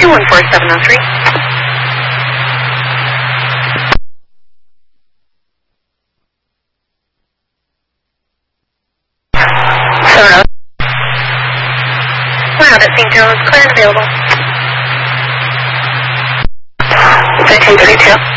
214-703. 703. Wow, that St. Joe is clear and available. 1332.